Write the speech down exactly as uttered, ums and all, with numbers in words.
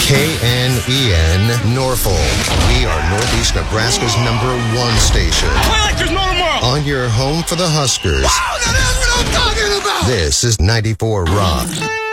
K N E N Norfolk. We are Northeast Nebraska's number one station. Play like there's no tomorrow. On your home for the Huskers. Wow, that is what I'm talking about. This is ninety-four Rock.